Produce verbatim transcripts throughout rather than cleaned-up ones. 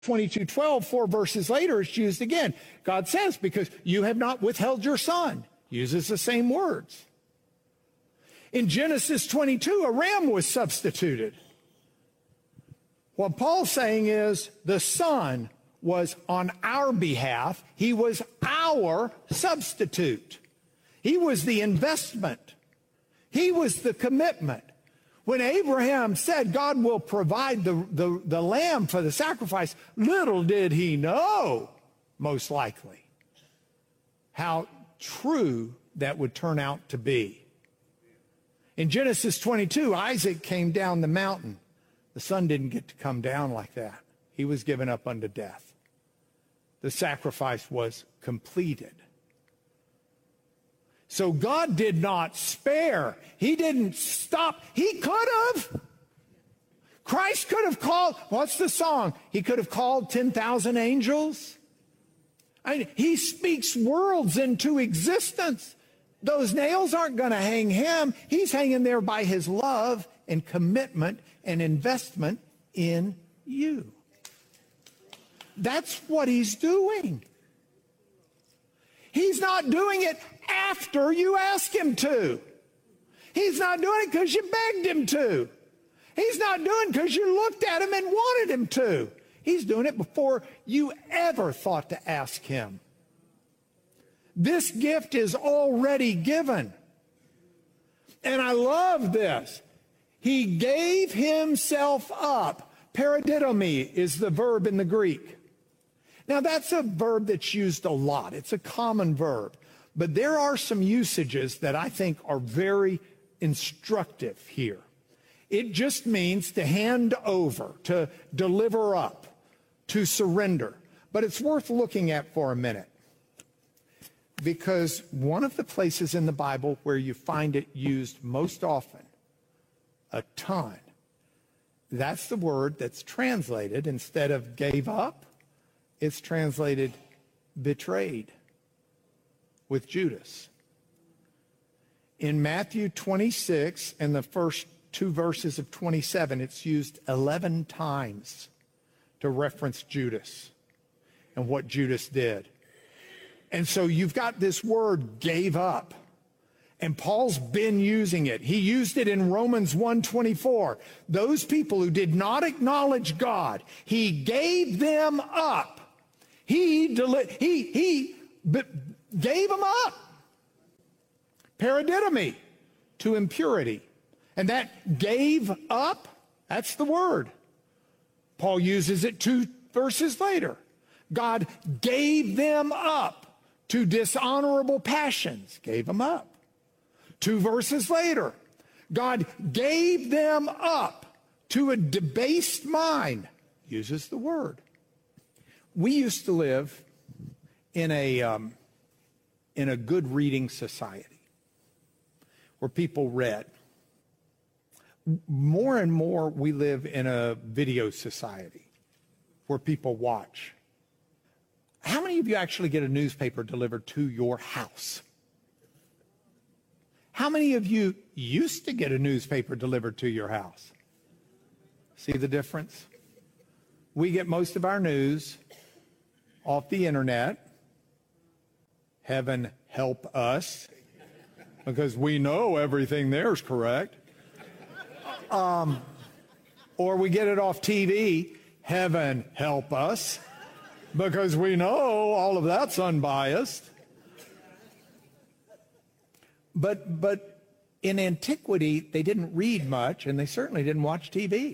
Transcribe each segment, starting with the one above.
twenty-two twelve, four verses later, it's used again. God says, because you have not withheld your son. Uses the same words. In Genesis twenty-two, a ram was substituted. What Paul's saying is the son was on our behalf. He was our substitute. He was the investment. He was the commitment. When Abraham said God will provide the, the, the lamb for the sacrifice, little did he know, most likely, how true that would turn out to be. In Genesis twenty-two, Isaac came down the mountain. The son didn't get to come down like that. He was given up unto death. The sacrifice was completed. So God did not spare. He didn't stop. He could have. Christ could have called, what's the song? He could have called ten thousand angels. I mean, he speaks worlds into existence. Those nails aren't going to hang him. He's hanging there by his love and commitment and investment in you. That's what he's doing. He's not doing it after you ask him to. He's not doing it because you begged him to. He's not doing it because you looked at him and wanted him to. He's doing it before you ever thought to ask him. This gift is already given. And I love this. He gave himself up. Paradidomi is the verb in the Greek. Now, that's a verb that's used a lot. It's a common verb. But there are some usages that I think are very instructive here. It just means to hand over, to deliver up, to surrender. But it's worth looking at for a minute. Because one of the places in the Bible where you find it used most often, a ton, that's the word that's translated, instead of gave up, it's translated betrayed with Judas. In Matthew twenty-six and the first two verses of twenty-seven, it's used eleven times to reference Judas and what Judas did. And so you've got this word gave up. And Paul's been using it. He used it in Romans one twenty-four. Those people who did not acknowledge God, he gave them up. He, deli- he, he b- gave them up. Paradidomi, to impurity. And that gave up, that's the word. Paul uses it two verses later. God gave them up to dishonorable passions. Gave them up. Two verses later, God gave them up to a debased mind. Uses the word. We used to live in a, um, in a good reading society where people read. More and more, we live in a video society where people watch. How many of you actually get a newspaper delivered to your house? How many of you used to get a newspaper delivered to your house? See the difference? We get most of our news off the internet. Heaven help us, because we know everything there is correct. Um, or we get it off T V. Heaven help us, because we know all of that's unbiased. But but in antiquity, they didn't read much, and they certainly didn't watch T V.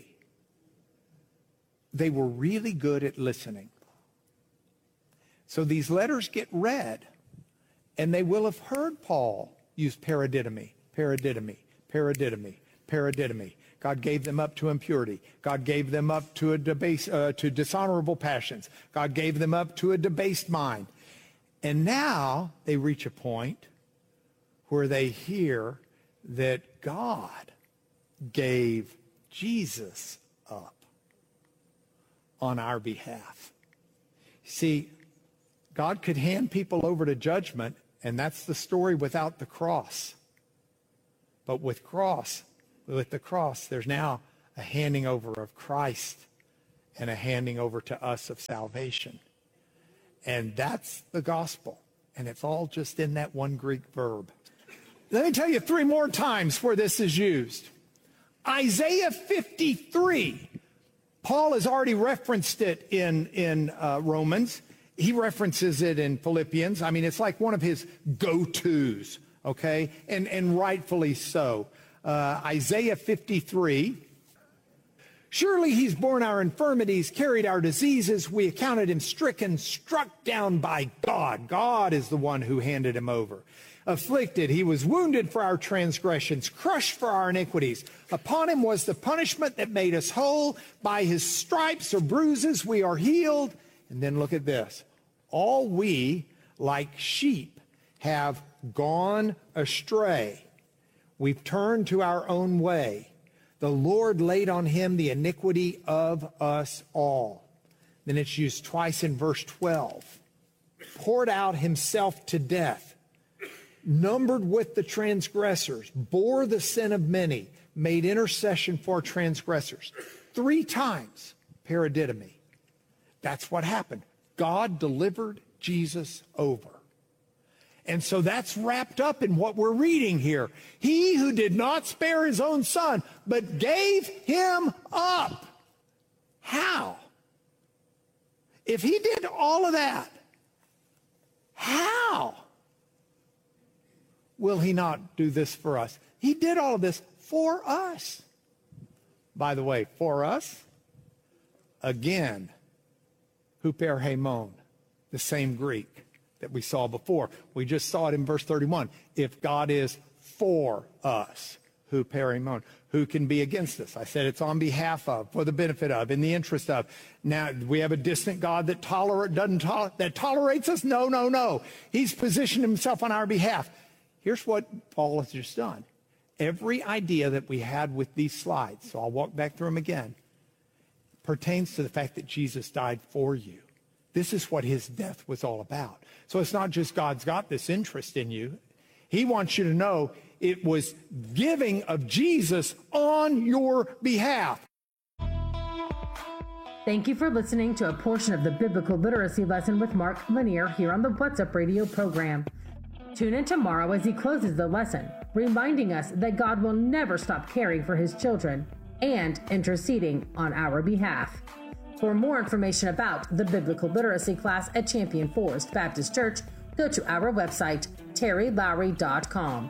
They were really good at listening. So these letters get read, and they will have heard Paul use paradidomi, paradidomi, paradidomi, paradidomi. God gave them up to impurity. God gave them up to a debase, uh, to dishonorable passions. God gave them up to a debased mind. And now they reach a point where they hear that God gave Jesus up on our behalf. See, God could hand people over to judgment, and that's the story without the cross. But with cross, with the cross, there's now a handing over of Christ and a handing over to us of salvation. And that's the gospel. And it's all just in that one Greek verb. Let me tell you three more times where this is used. Isaiah fifty-three. Paul has already referenced it in, in uh, Romans. He references it in Philippians. I mean, it's like one of his go-tos, okay? And, and rightfully so. Uh, Isaiah fifty-three. Surely he's borne our infirmities, carried our diseases. We accounted him stricken, struck down by God. God is the one who handed him over. Afflicted, he was wounded for our transgressions, crushed for our iniquities. Upon him was the punishment that made us whole. By his stripes or bruises we are healed. And then look at this. All we, like sheep, have gone astray. We've turned to our own way. The Lord laid on him the iniquity of us all. Then it's used twice in verse twelve. Poured out himself to death, numbered with the transgressors, bore the sin of many, made intercession for transgressors. Three times, paradidomi. That's what happened. God delivered Jesus over. And so that's wrapped up in what we're reading here. He who did not spare his own son, but gave him up. How? If he did all of that, how will he not do this for us? He did all of this for us. By the way, for us, again, huper hemon, the same Greek that we saw before. We just saw it in verse thirty-one. If God is for us, huper hemon, who can be against us? I said it's on behalf of, for the benefit of, in the interest of. Now, we have a distant God that toler- doesn't to- that tolerates us? No, no, no. He's positioned himself on our behalf. Here's what Paul has just done. Every idea that we had with these slides, so I'll walk back through them again, pertains to the fact that Jesus died for you. This is what his death was all about. So it's not just God's got this interest in you. He wants you to know it was giving of Jesus on your behalf. Thank you for listening to a portion of the Biblical Literacy Lesson with Mark Lanier here on the What's Up Radio program. Tune in tomorrow as he closes the lesson, reminding us that God will never stop caring for his children and interceding on our behalf. For more information about the Biblical Literacy class at Champion Forest Baptist Church, go to our website, terry lowry dot com.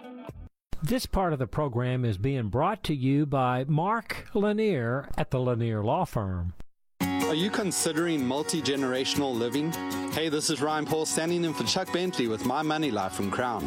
This part of the program is being brought to you by Mark Lanier at the Lanier Law Firm. Are you considering multi-generational living? Hey, this is Ryan Paul standing in for Chuck Bentley with My Money Life from Crown.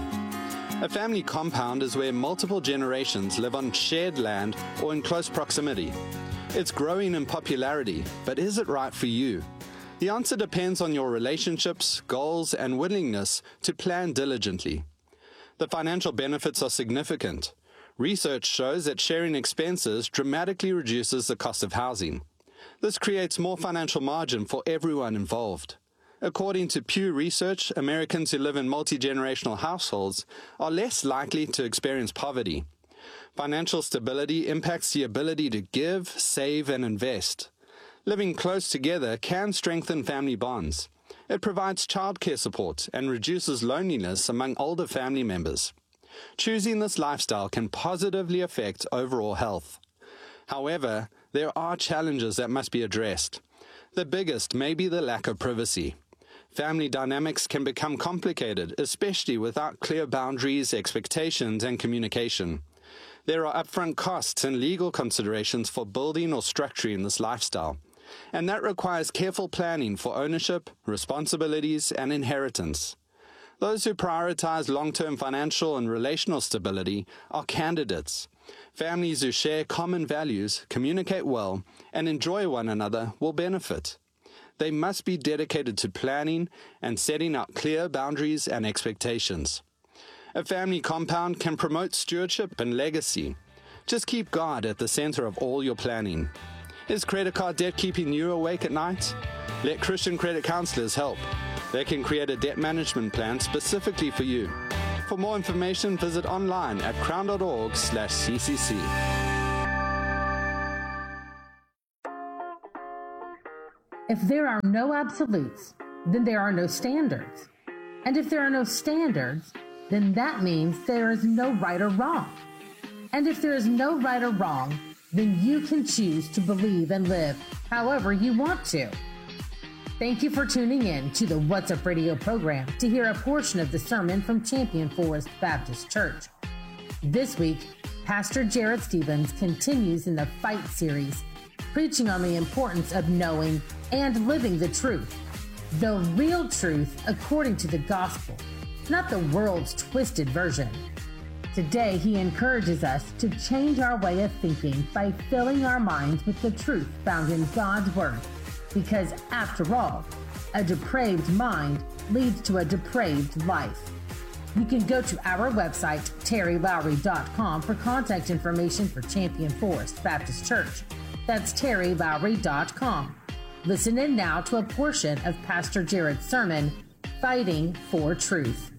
A family compound is where multiple generations live on shared land or in close proximity. It's growing in popularity, but is it right for you? The answer depends on your relationships, goals, and willingness to plan diligently. The financial benefits are significant. Research shows that sharing expenses dramatically reduces the cost of housing. This creates more financial margin for everyone involved. According to Pew Research, Americans who live in multi-generational households are less likely to experience poverty. Financial stability impacts the ability to give, save, and invest. Living close together can strengthen family bonds. It provides childcare support and reduces loneliness among older family members. Choosing this lifestyle can positively affect overall health. However, there are challenges that must be addressed. The biggest may be the lack of privacy. Family dynamics can become complicated, especially without clear boundaries, expectations, and communication. There are upfront costs and legal considerations for building or structuring this lifestyle, and that requires careful planning for ownership, responsibilities, and inheritance. Those who prioritize long-term financial and relational stability are candidates. Families who share common values, communicate well, and enjoy one another will benefit. They must be dedicated to planning and setting out clear boundaries and expectations. A family compound can promote stewardship and legacy. Just keep God at the center of all your planning. Is credit card debt keeping you awake at night? Let Christian credit counselors help. They can create a debt management plan specifically for you. For more information, visit online at crown.org slash ccc. If there are no absolutes, then there are no standards. And if there are no standards, then that means there is no right or wrong. And if there is no right or wrong, then you can choose to believe and live however you want to. Thank you for tuning in to the What's Up Radio program to hear a portion of the sermon from Champion Forest Baptist Church. This week, Pastor Jared Stevens continues in the Fight series, preaching on the importance of knowing and living the truth, the real truth according to the gospel, not the world's twisted version. Today, he encourages us to change our way of thinking by filling our minds with the truth found in God's Word, because after all, a depraved mind leads to a depraved life. You can go to our website, terry lowry dot com, for contact information for Champion Forest Baptist Church. That's terry lowry dot com. Listen in now to a portion of Pastor Jared's sermon, Fighting for Truth.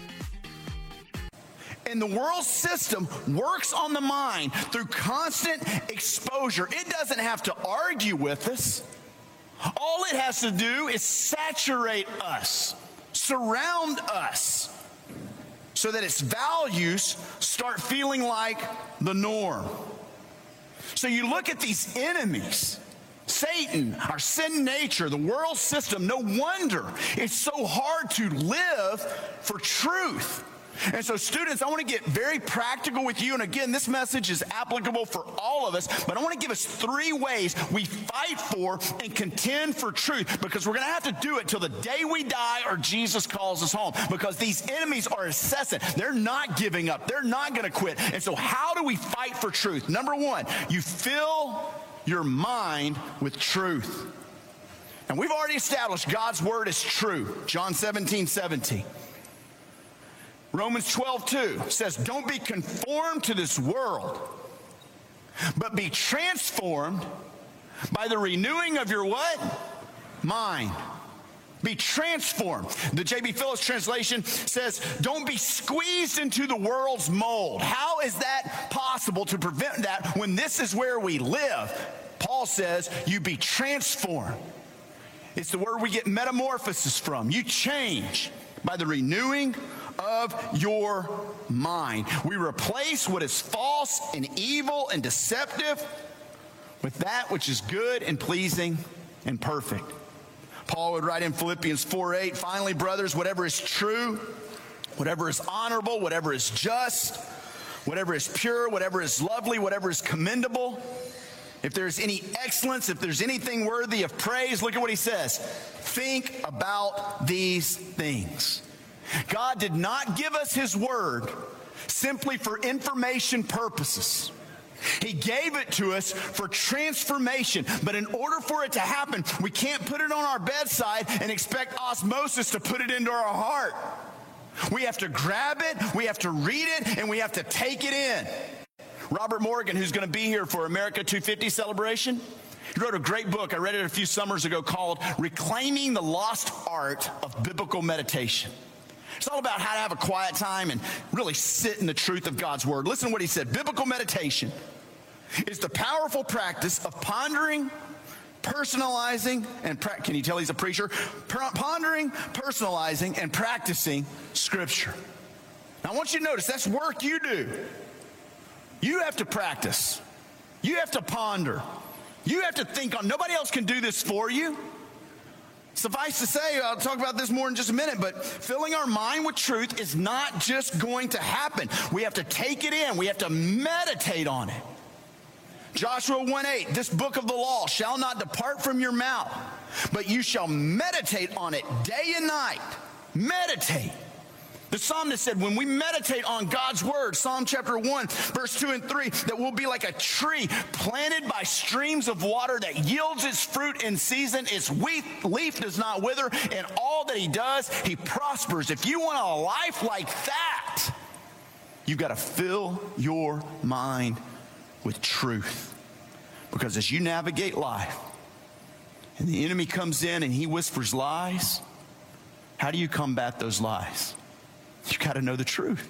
And the world system works on the mind through constant exposure. It doesn't have to argue with us. All it has to do is saturate us, surround us, so that its values start feeling like the norm. So you look at these enemies, Satan, our sin nature, the world system, no wonder it's so hard to live for truth. And so students, I want to get very practical with you. And again, this message is applicable for all of us, but I want to give us three ways we fight for and contend for truth, because we're going to have to do it till the day we die or Jesus calls us home, because these enemies are incessant. They're not giving up. They're not going to quit. And so how do we fight for truth? Number one, you fill your mind with truth. And we've already established God's word is true. John seventeen seventeen. Romans twelve two says, don't be conformed to this world, but be transformed by the renewing of your what? Mind. Be transformed. The J B Phillips translation says, don't be squeezed into the world's mold. How is that possible to prevent that when this is where we live? Paul says, you be transformed. It's the word we get metamorphosis from. You change by the renewing of your mind. We replace what is false and evil and deceptive with that which is good and pleasing and perfect. Paul would write in Philippians four eight, finally, brothers, whatever is true, whatever is honorable, whatever is just, whatever is pure, whatever is lovely, whatever is commendable, if there's any excellence, if there's anything worthy of praise, look at what he says. Think about these things. God did not give us his word simply for information purposes. He gave it to us for transformation. But in order for it to happen, we can't put it on our bedside and expect osmosis to put it into our heart. We have to grab it, we have to read it, and we have to take it in. Robert Morgan, who's going to be here for America two fifty celebration, he wrote a great book. I read it a few summers ago called Reclaiming the Lost Art of Biblical Meditation. It's all about how to have a quiet time and really sit in the truth of God's word. Listen to what he said. Biblical meditation is the powerful practice of pondering, personalizing, and pra- can you tell he's a preacher? Pondering, personalizing, and practicing Scripture. Now I want you to notice that's work you do. You have to practice. You have to ponder. You have to think on. Nobody else can do this for you. Suffice to say, I'll talk about this more in just a minute, but filling our mind with truth is not just going to happen. We have to take it in. We have to meditate on it. Joshua one eight, this book of the law shall not depart from your mouth, but you shall meditate on it day and night. Meditate. The psalmist said when we meditate on God's word, Psalm chapter one, verse two and three, that we'll be like a tree planted by streams of water that yields its fruit in season. Its leaf does not wither, and all that he does, he prospers. If you want a life like that, you've got to fill your mind with truth. Because as you navigate life, and the enemy comes in and he whispers lies, how do you combat those lies? You got to know the truth.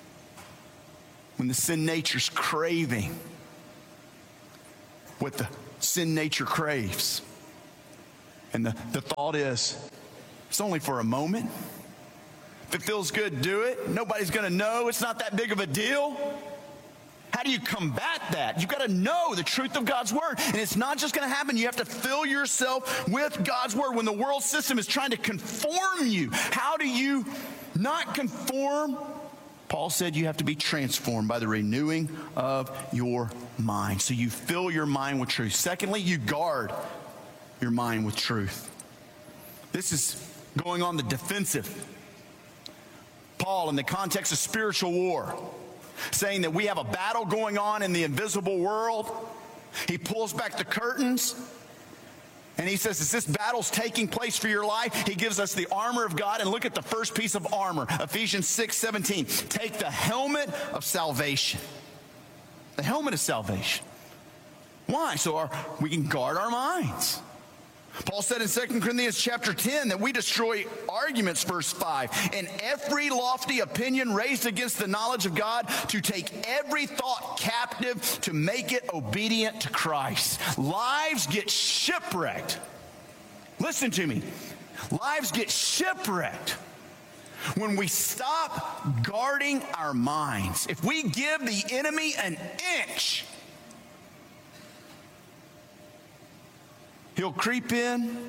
When the sin nature's craving what the sin nature craves, And the, the thought is, it's only for a moment. If it feels good, do it. Nobody's going to know. It's not that big of a deal. How do you combat that? You've got to know the truth of God's word. And it's not just going to happen. You have to fill yourself with God's word. When the world system is trying to conform you, how do you not conform? Paul said you have to be transformed by the renewing of your mind. So you fill your mind with truth. Secondly, you guard your mind with truth. This is going on the defensive. Paul, in the context of spiritual war, saying that we have a battle going on in the invisible world. He pulls back the curtains and he says, as this battle's taking place for your life, he gives us the armor of God. And look at the first piece of armor, Ephesians six seventeen. Take the helmet of salvation. The helmet of salvation. Why? So our, we can guard our minds. Paul said in Second Corinthians chapter ten that we destroy arguments, verse five, and every lofty opinion raised against the knowledge of God, to take every thought captive to make it obedient to Christ. Lives get shipwrecked. Listen to me. Lives get shipwrecked when we stop guarding our minds. If we give the enemy an inch, he'll creep in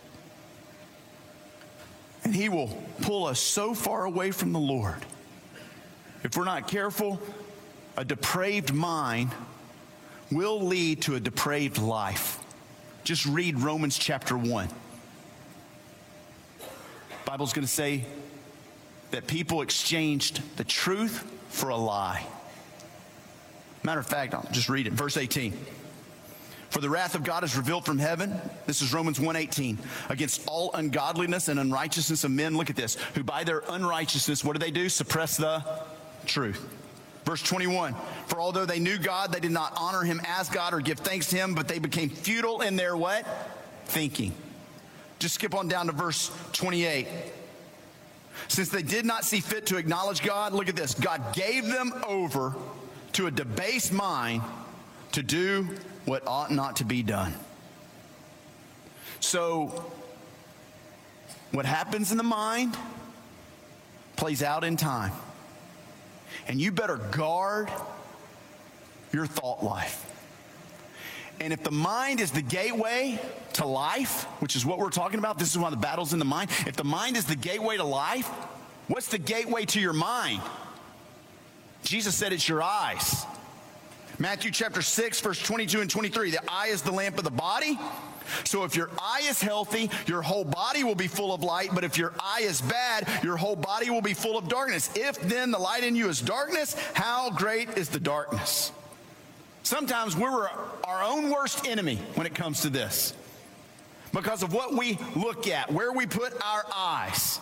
and he will pull us so far away from the Lord. If we're not careful, a depraved mind will lead to a depraved life. Just read Romans chapter one. The Bible's going to say that people exchanged the truth for a lie. Matter of fact, I'll just read it. Verse eighteen. For the wrath of God is revealed from heaven. This is Romans one eighteen. Against all ungodliness and unrighteousness of men. Look at this. Who by their unrighteousness, what do they do? Suppress the truth. Verse twenty-one. For although they knew God, they did not honor him as God or give thanks to him, but they became futile in their what? Thinking. Just skip on down to verse twenty-eight. Since they did not see fit to acknowledge God, look at this. God gave them over to a debased mind to do what ought not to be done. So, what happens in the mind plays out in time. And you better guard your thought life. And if the mind is the gateway to life, which is what we're talking about, this is one of the battles in the mind. If the mind is the gateway to life, what's the gateway to your mind? Jesus said it's your eyes. Matthew chapter six, verse twenty-two and twenty-three. The eye is the lamp of the body. So if your eye is healthy, your whole body will be full of light. But if your eye is bad, your whole body will be full of darkness. If then the light in you is darkness, how great is the darkness? Sometimes we're our own worst enemy when it comes to this, because of what we look at, where we put our eyes.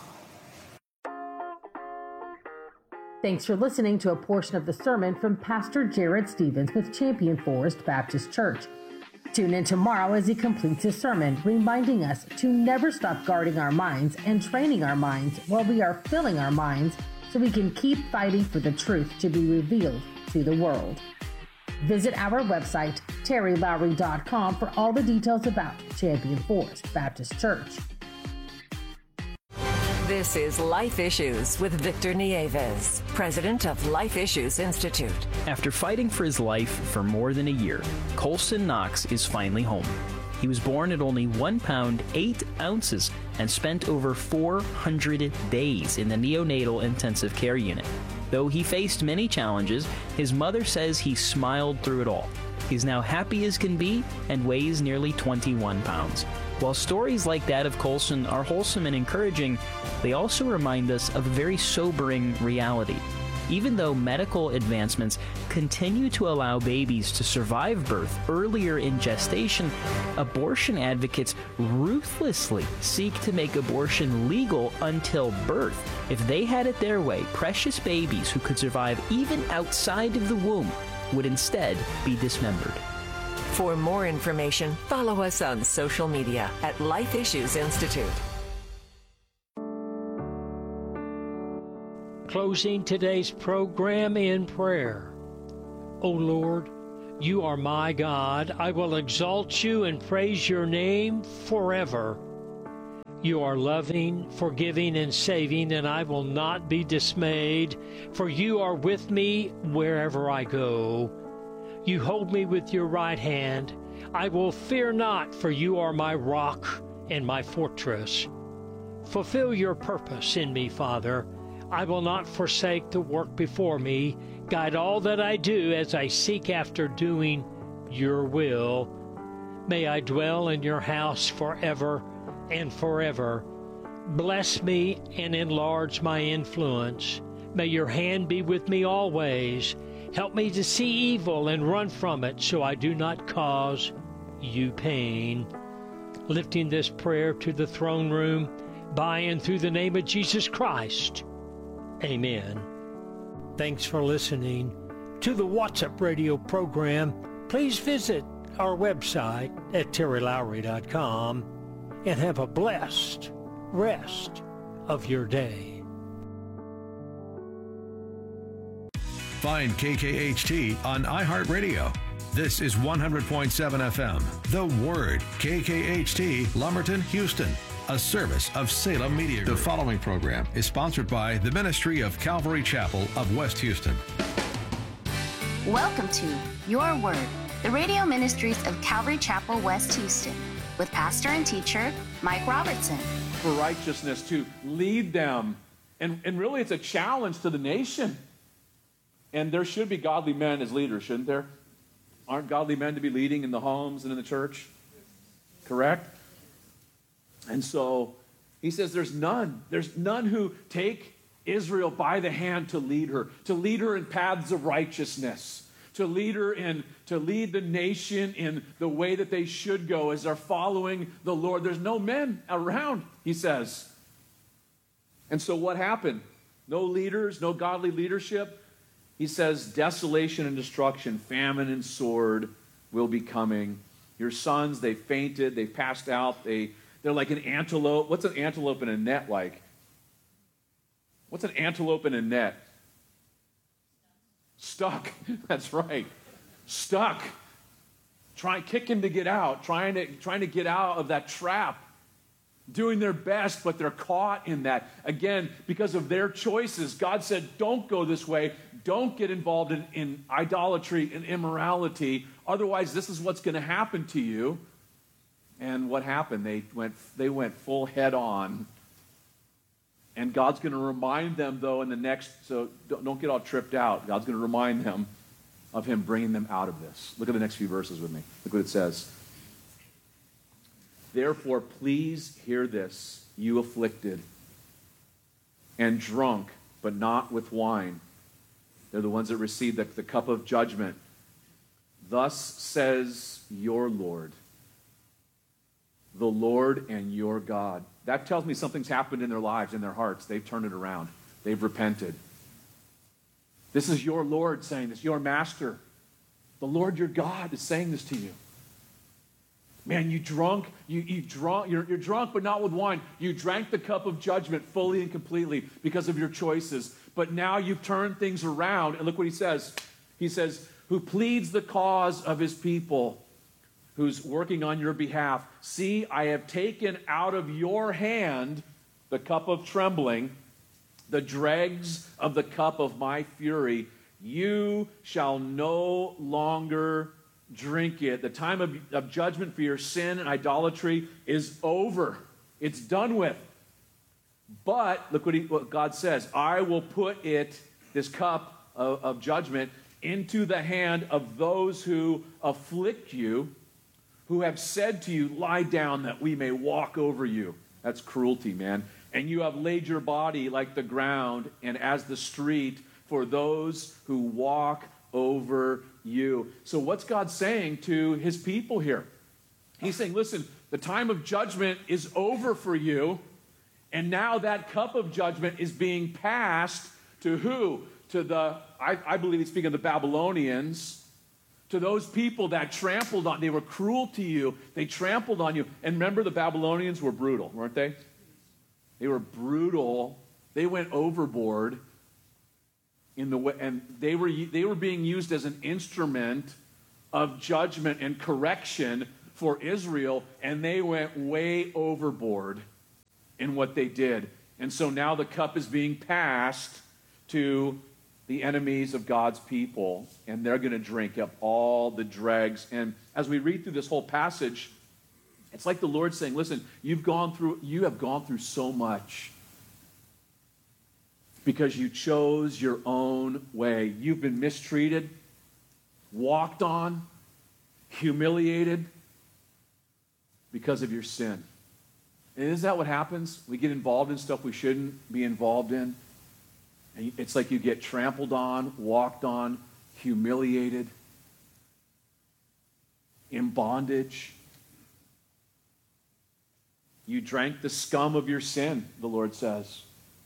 Thanks for listening to a portion of the sermon from Pastor Jared Stevens with Champion Forest Baptist Church. Tune in tomorrow as he completes his sermon, reminding us to never stop guarding our minds and training our minds while we are filling our minds so we can keep fighting for the truth to be revealed to the world. Visit our website, terry lowry dot com, for all the details about Champion Forest Baptist Church. This is Life Issues with Victor Nieves, president of Life Issues Institute. After fighting for his life for more than a year, Colson Knox is finally home. He was born at only one pound, eight ounces, and spent over four hundred days in the neonatal intensive care unit. Though he faced many challenges, his mother says he smiled through it all. He's now happy as can be and weighs nearly twenty-one pounds. While stories like that of Colson are wholesome and encouraging, they also remind us of a very sobering reality. Even though medical advancements continue to allow babies to survive birth earlier in gestation, abortion advocates ruthlessly seek to make abortion legal until birth. If they had it their way, precious babies who could survive even outside of the womb would instead be dismembered. For more information, follow us on social media at Life Issues Institute. Closing today's program in prayer. O Lord, you are my God. I will exalt you and praise your name forever. You are loving, forgiving, and saving, and I will not be dismayed, for you are with me wherever I go. You hold me with your right hand. I will fear not, for you are my rock and my fortress. Fulfill your purpose in me, Father. I will not forsake the work before me. Guide all that I do as I seek after doing your will. May I dwell in your house forever and forever. Bless me and enlarge my influence. May your hand be with me always. Help me to see evil and run from it so I do not cause you pain. Lifting this prayer to the throne room by and through the name of Jesus Christ. Amen. Thanks for listening to the What's Up Radio program. Please visit our website at terry lowry dot com and have a blessed rest of your day. Find K K H T on iHeartRadio. This is one hundred point seven F M. The Word, K K H T, Lumberton, Houston. A service of Salem Media Group. The following program is sponsored by the Ministry of Calvary Chapel of West Houston. Welcome to Your Word, the radio ministries of Calvary Chapel, West Houston, with pastor and teacher Mike Robertson. For righteousness to lead them. And, and really it's a challenge to the nation. And there should be godly men as leaders, shouldn't there? Aren't godly men to be leading in the homes and in the church? Correct? And so he says there's none. There's none who take Israel by the hand to lead her, to lead her in paths of righteousness, to lead her in, to lead the nation in the way that they should go as they're following the Lord. There's no men around, he says. And so what happened? No leaders, no godly leadership. He says desolation and destruction, famine and sword will be coming. Your sons, they fainted, they passed out, they They're like an antelope. What's an antelope in a net like? What's an antelope in a net? Stuck. That's right. Stuck. Trying, kicking to get out, trying to, trying to get out of that trap. Doing their best, but they're caught in that. Again, because of their choices. God said, don't go this way. Don't get involved in, in idolatry and immorality. Otherwise, this is what's going to happen to you. And what happened? They went, they went full head on. And God's going to remind them, though, in the next, so don't, don't get all tripped out. God's going to remind them of him bringing them out of this. Look at the next few verses with me. Look what it says. Therefore, please hear this, you afflicted and drunk, but not with wine. They're the ones that receive the, the cup of judgment. Thus says your Lord, the Lord and your God. That tells me something's happened in their lives, in their hearts. They've turned it around. They've repented. This is your Lord saying this, your master. The Lord your God is saying this to you. Man, you drunk, you, you drunk, you're, you're drunk, but not with wine. You drank the cup of judgment fully and completely because of your choices. But now you've turned things around. And look what he says. He says, who pleads the cause of his people, who's working on your behalf. See, I have taken out of your hand the cup of trembling, the dregs of the cup of my fury. You shall no longer drink it. The time of, of judgment for your sin and idolatry is over. It's done with. But, look what, he, what God says. I will put it, this cup of, of judgment, into the hand of those who afflict you, who have said to you, lie down that we may walk over you. That's cruelty, man. And you have laid your body like the ground and as the street for those who walk over you. So what's God saying to his people here? He's saying, listen, the time of judgment is over for you. And now that cup of judgment is being passed to who? To the, I, I believe he's speaking of the Babylonians, to those people that trampled on, they were cruel to you, they trampled on you. And remember, the Babylonians were brutal, weren't they? They were brutal. They went overboard in the way, and they were they were being used as an instrument of judgment and correction for Israel, and they went way overboard. in what they did. And so now the cup is being passed to the enemies of God's people, and they're going to drink up all the dregs. And as we read through this whole passage, it's like the Lord saying, listen, you've gone through, you have gone through so much because you chose your own way. You've been mistreated, walked on, humiliated because of your sin. And isn't that what happens? We get involved in stuff we shouldn't be involved in. And it's like you get trampled on, walked on, humiliated, in bondage. You drank the scum of your sin, the Lord says.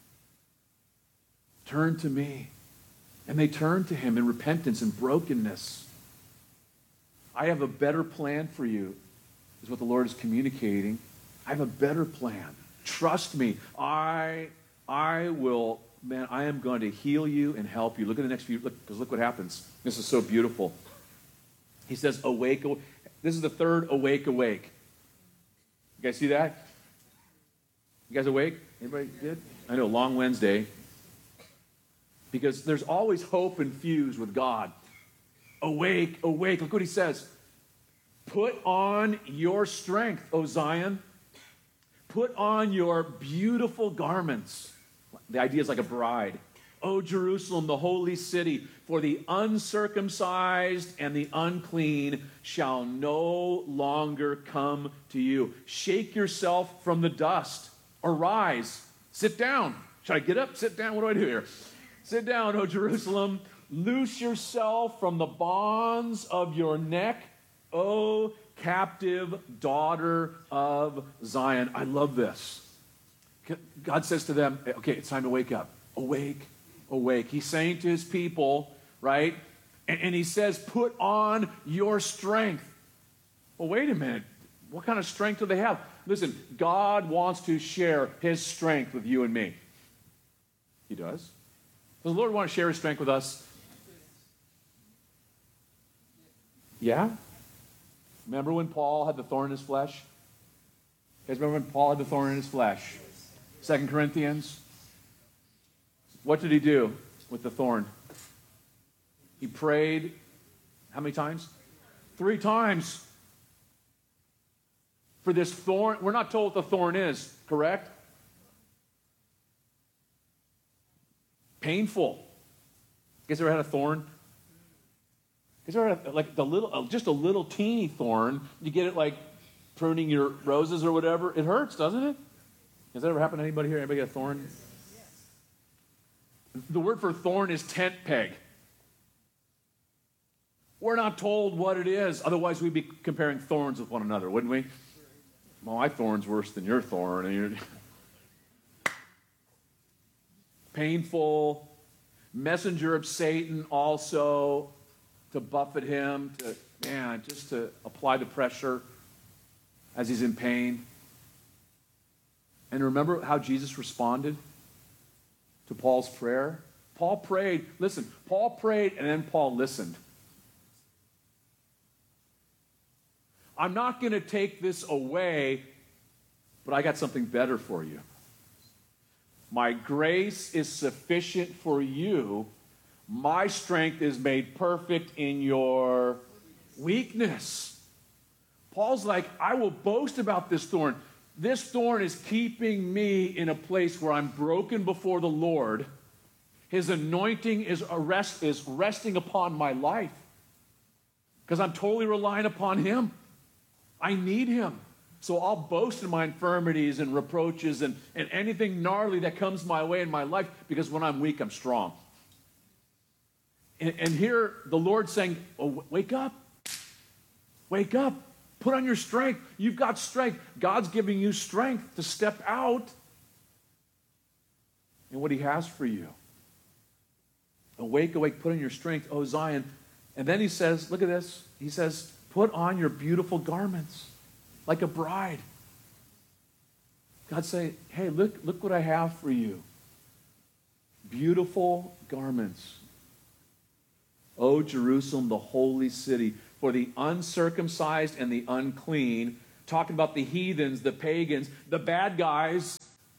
Turn to me. And they turn to him in repentance and brokenness. I have a better plan for you, is what the Lord is communicating. I have a better plan. Trust me. I, I will... Man, I am going to heal you and help you. Look at the next few, look, because look what happens. This is so beautiful. He says, awake, awake. This is the third awake, awake. You guys see that? You guys awake? Anybody good? I know, long Wednesday. Because there's always hope infused with God. Awake, awake. Look what he says. Put on your strength, O Zion. Put on your beautiful garments. The idea is like a bride. O Jerusalem, the holy city, for the uncircumcised and the unclean shall no longer come to you. Shake yourself from the dust. Arise. Sit down. Should I get up? Sit down? What do I do here? Sit down, O Jerusalem. Loose yourself from the bonds of your neck, O captive daughter of Zion. I love this. God says to them, okay, it's time to wake up. Awake, awake. He's saying to his people, right? And, and he says, put on your strength. Well, wait a minute. What kind of strength do they have? Listen, God wants to share his strength with you and me. He does. Does the Lord want to share his strength with us? Yeah? Remember when Paul had the thorn in his flesh? You guys remember when Paul had the thorn in his flesh? Second Corinthians. What did he do with the thorn? He prayed how many times? Three times. For this thorn. We're not told what the thorn is, correct? Painful. You guys ever had a thorn? You guys ever had like the little, just a little teeny thorn? You get it like pruning your roses or whatever. It hurts, doesn't it? Has that ever happened to anybody here? Anybody get a thorn? The word for thorn is tent peg. We're not told what it is. Otherwise, we'd be comparing thorns with one another, wouldn't we? Well, my thorn's worse than your thorn. And you're... Painful. Messenger of Satan also to buffet him, to, man, just to apply the pressure as he's in pain. And remember how Jesus responded to Paul's prayer? Paul prayed. Listen, Paul prayed and then Paul listened. I'm not going to take this away, but I got something better for you. My grace is sufficient for you. My strength is made perfect in your weakness. Paul's like, I will boast about this thorn. This thorn is keeping me in a place where I'm broken before the Lord. His anointing is, arrest, is resting upon my life because I'm totally relying upon him. I need him. So I'll boast in my infirmities and reproaches and, and anything gnarly that comes my way in my life because when I'm weak, I'm strong. And, and here the Lord's saying, oh, wake up. Wake up. Put on your strength. You've got strength. God's giving you strength to step out in what he has for you. Awake, awake, put on your strength, O Zion. And then he says, look at this. He says, put on your beautiful garments like a bride. God's saying, hey, look, look what I have for you. Beautiful garments. O Jerusalem, the holy city, for the uncircumcised and the unclean, talking about the heathens, the pagans, the bad guys,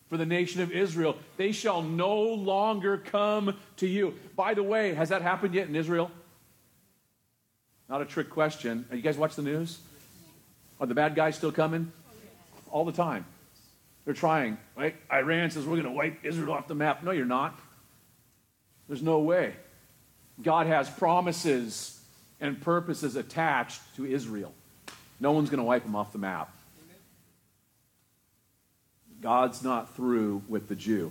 for the nation of Israel. They shall no longer come to you. By the way, has that happened yet in Israel? Not a trick question. You guys watch the news? Are the bad guys still coming? All the time. They're trying, right? Iran says, we're going to wipe Israel off the map. No, you're not. There's no way. God has promises and purposes attached to Israel. No one's going to wipe them off the map. God's not through with the Jew.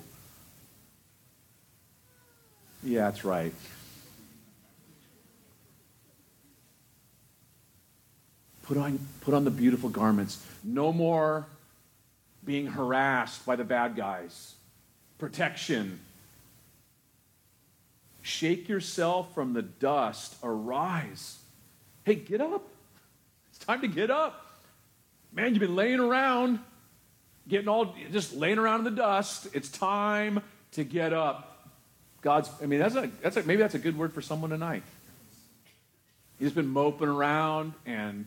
Yeah, that's right. Put on, put on the beautiful garments. No more being harassed by the bad guys. Protection. Shake yourself from the dust. Arise. Hey, get up. It's time to get up. Man, you've been laying around, getting all, just laying around in the dust. It's time to get up. God's, I mean, that's a, that's a, maybe that's a good word for someone tonight. He's been moping around and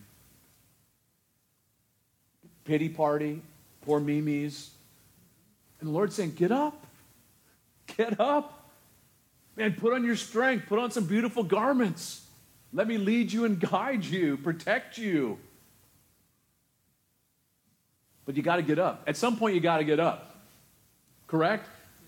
pity party, poor Mimi's. And the Lord's saying, get up. Get up. Man, put on your strength. Put on some beautiful garments. Let me lead you and guide you, protect you. But you got to get up. At some point, you got to get up. Correct?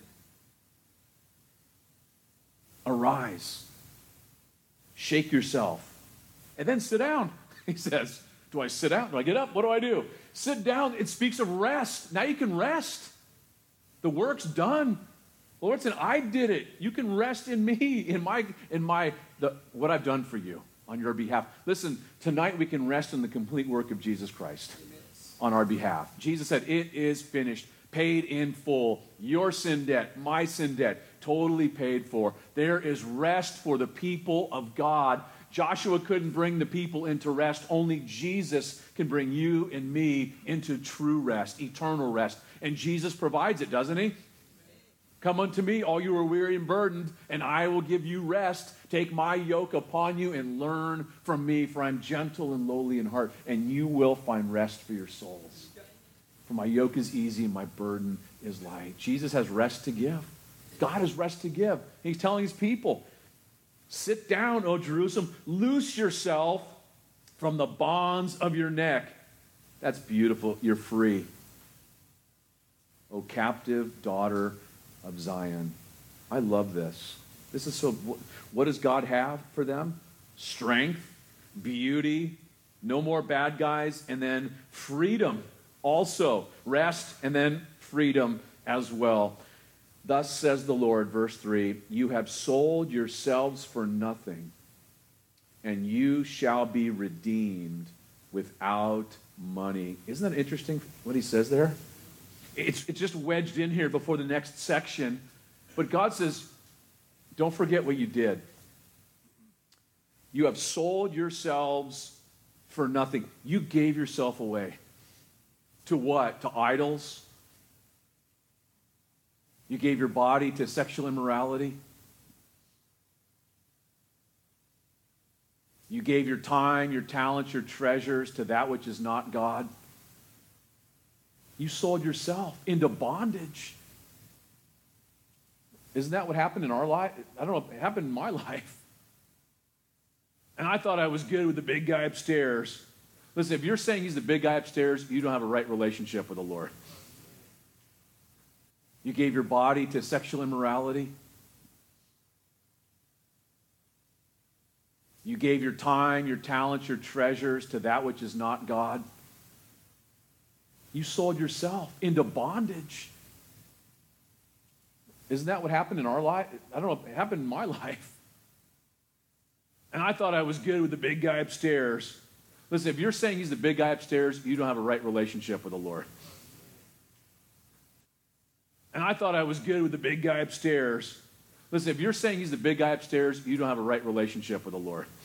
Arise. Shake yourself. And then sit down. He says, do I sit down? Do I get up? What do I do? Sit down. It speaks of rest. Now you can rest. The work's done. The Lord said, I did it. You can rest in me, in my, in my, the, what I've done for you on your behalf. Listen, tonight we can rest in the complete work of Jesus Christ on our behalf. Jesus said, it is finished, paid in full. Your sin debt, my sin debt, totally paid for. There is rest for the people of God. Joshua couldn't bring the people into rest. Only Jesus can bring you and me into true rest, eternal rest. And Jesus provides it, doesn't he? Come unto me, all you are weary and burdened, and I will give you rest. Take my yoke upon you and learn from me, for I'm gentle and lowly in heart, and you will find rest for your souls. For my yoke is easy and my burden is light. Jesus has rest to give. God has rest to give. He's telling his people, sit down, O Jerusalem, loose yourself from the bonds of your neck. That's beautiful. You're free. O captive daughter of Zion. I love this. This is so, what does God have for them? Strength, beauty, no more bad guys, and then freedom also. Rest and then freedom as well. Thus says the Lord, verse three, you have sold yourselves for nothing, and you shall be redeemed without money. Isn't that interesting what he says there? It's, it's just wedged in here before the next section. But God says, don't forget what you did. You have sold yourselves for nothing. You gave yourself away. To what? To idols? You gave your body to sexual immorality? You gave your time, your talents, your treasures to that which is not God? You sold yourself into bondage. Isn't that what happened in our life? I don't know, it happened in my life. And I thought I was good with the big guy upstairs. Listen, if you're saying he's the big guy upstairs, you don't have a right relationship with the Lord. You gave your body to sexual immorality. You gave your time, your talents, your treasures to that which is not God. You sold yourself into bondage. Isn't that what happened in our life? I don't know, it happened in my life. And I thought I was good with the big guy upstairs. Listen, if you're saying he's the big guy upstairs, you don't have a right relationship with the Lord. And I thought I was good with the big guy upstairs. Listen, if you're saying he's the big guy upstairs, you don't have a right relationship with the Lord.